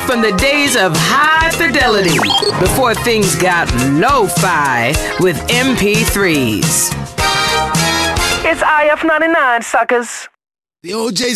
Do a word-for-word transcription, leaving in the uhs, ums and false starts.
from the days of high fidelity before things got lo-fi with M P threes. It's I F ninety-nine, suckers. The O J